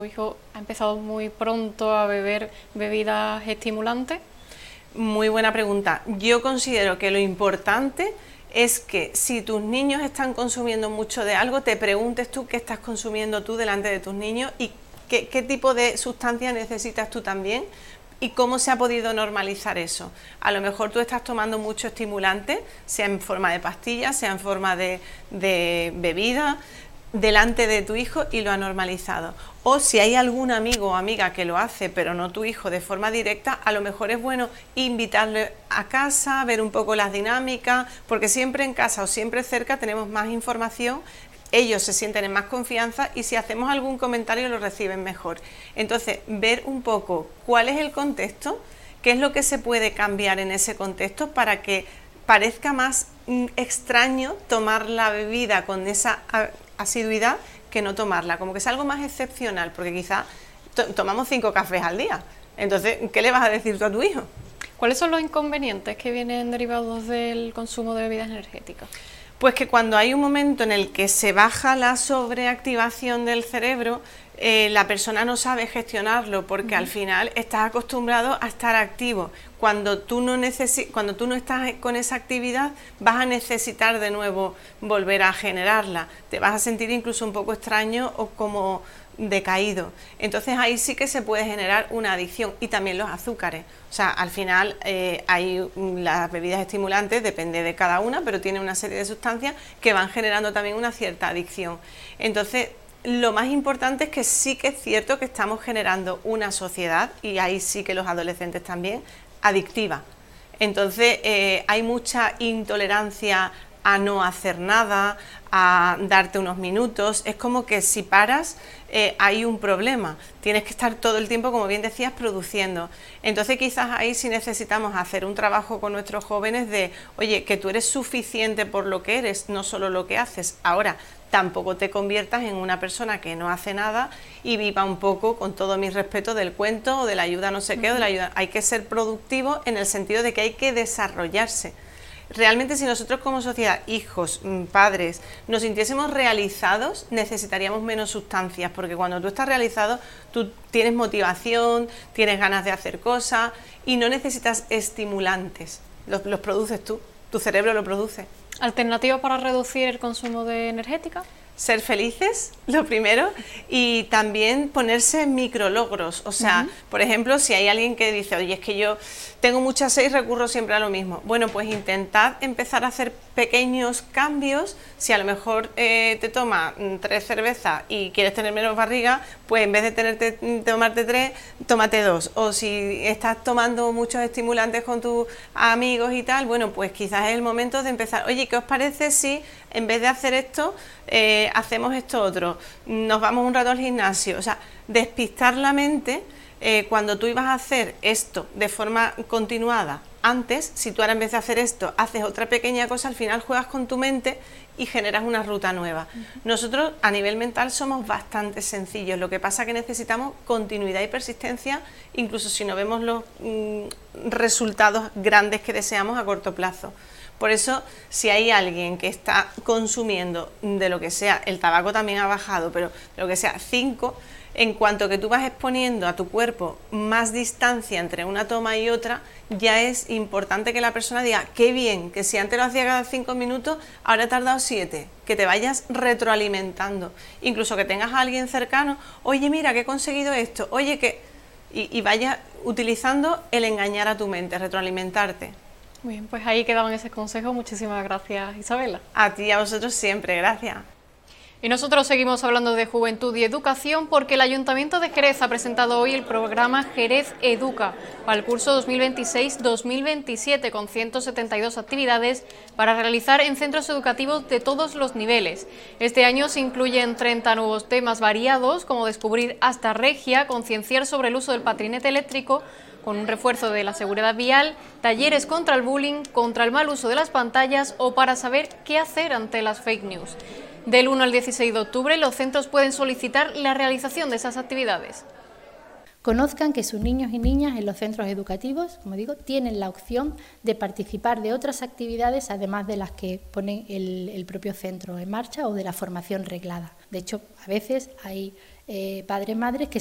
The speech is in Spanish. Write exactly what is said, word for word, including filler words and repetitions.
Mi hijo ha empezado muy pronto a beber bebidas estimulantes. Muy buena pregunta. Yo considero que lo importante es que si tus niños están consumiendo mucho de algo, te preguntes tú qué estás consumiendo tú delante de tus niños y qué, qué tipo de sustancia necesitas tú también y cómo se ha podido normalizar eso. A lo mejor tú estás tomando mucho estimulante, sea en forma de pastillas, sea en forma de, de bebida, delante de tu hijo y lo ha normalizado. O si hay algún amigo o amiga que lo hace, pero no tu hijo de forma directa, a lo mejor es bueno invitarle a casa, ver un poco las dinámicas, porque siempre en casa o siempre cerca tenemos más información, ellos se sienten en más confianza y si hacemos algún comentario lo reciben mejor. Entonces, ver un poco cuál es el contexto, qué es lo que se puede cambiar en ese contexto para que parezca más mm, extraño tomar la bebida con esa asiduidad que no tomarla, como que es algo más excepcional, porque quizás to tomamos cinco cafés al día. Entonces, ¿qué le vas a decir tú a tu hijo? ¿Cuáles son los inconvenientes que vienen derivados del consumo de bebidas energéticas? Pues que cuando hay un momento en el que se baja la sobreactivación del cerebro, eh, la persona no sabe gestionarlo porque uh-huh. al final estás acostumbrado a estar activo. Cuando tú, no necesi- cuando tú no estás con esa actividad vas a necesitar de nuevo volver a generarla. Te vas a sentir incluso un poco extraño o como decaído. Entonces ahí sí que se puede generar una adicción y también los azúcares. O sea, al final eh, hay las bebidas estimulantes, depende de cada una, pero tiene una serie de sustancias que van generando también una cierta adicción. Entonces, lo más importante es que sí que es cierto que estamos generando una sociedad, y ahí sí que los adolescentes también, adictiva. Entonces, eh, hay mucha intolerancia a no hacer nada, a darte unos minutos. Es como que si paras eh, hay un problema, tienes que estar todo el tiempo, como bien decías, produciendo. Entonces quizás ahí sí necesitamos hacer un trabajo con nuestros jóvenes de, oye, que tú eres suficiente por lo que eres, no solo lo que haces. Ahora, tampoco te conviertas en una persona que no hace nada y viva un poco, con todo mi respeto, del cuento o de la ayuda no sé qué, o de la ayuda. Hay que ser productivo en el sentido de que hay que desarrollarse. Realmente, si nosotros como sociedad, hijos, padres, nos sintiésemos realizados, necesitaríamos menos sustancias, porque cuando tú estás realizado, tú tienes motivación, tienes ganas de hacer cosas y no necesitas estimulantes, los, los produces tú, tu cerebro lo produce. ¿Alternativas para reducir el consumo de energética? Ser felices, lo primero, y también ponerse micrologros. O sea, uh-huh. por ejemplo, si hay alguien que dice, oye, es que yo tengo mucha sed y recurro siempre a lo mismo. Bueno, pues intentad empezar a hacer pequeños cambios. Si a lo mejor eh, te tomas tres cervezas y quieres tener menos barriga, pues en vez de tenerte, tomarte tres, tómate dos. O si estás tomando muchos estimulantes con tus amigos y tal, bueno, pues quizás es el momento de empezar. Oye, ¿qué os parece si en vez de hacer esto, eh, hacemos esto otro? Nos vamos un rato al gimnasio. O sea, despistar la mente. Eh, cuando tú ibas a hacer esto de forma continuada antes, si tú ahora en vez de hacer esto haces otra pequeña cosa, al final juegas con tu mente y generas una ruta nueva. Uh-huh. Nosotros a nivel mental somos bastante sencillos, lo que pasa es que necesitamos continuidad y persistencia, incluso si no vemos los mm, resultados grandes que deseamos a corto plazo. Por eso, si hay alguien que está consumiendo de lo que sea, el tabaco también ha bajado, pero de lo que sea, cinco, en cuanto que tú vas exponiendo a tu cuerpo más distancia entre una toma y otra, ya es importante que la persona diga, qué bien, que si antes lo hacía cada cinco minutos, ahora he tardado siete, que te vayas retroalimentando. Incluso que tengas a alguien cercano, oye, mira, que he conseguido esto, oye, que... Y, y vayas utilizando el engañar a tu mente, retroalimentarte. Muy bien, pues ahí quedaban esos consejos. Muchísimas gracias, Isabela. A ti y a vosotros siempre, gracias. Y nosotros seguimos hablando de juventud y educación porque el Ayuntamiento de Jerez ha presentado hoy el programa Jerez Educa para el curso dos mil veintiséis dos mil veintisiete con ciento setenta y dos actividades para realizar en centros educativos de todos los niveles. Este año se incluyen treinta nuevos temas variados como descubrir hasta regia, concienciar sobre el uso del patinete eléctrico, con un refuerzo de la seguridad vial, talleres contra el bullying, contra el mal uso de las pantallas o para saber qué hacer ante las fake news. Del uno al dieciséis de octubre, los centros pueden solicitar la realización de esas actividades. Conozcan que sus niños y niñas en los centros educativos, como digo, tienen la opción de participar de otras actividades, además de las que pone el, el propio centro en marcha o de la formación reglada. De hecho, a veces hay eh, padres, madres que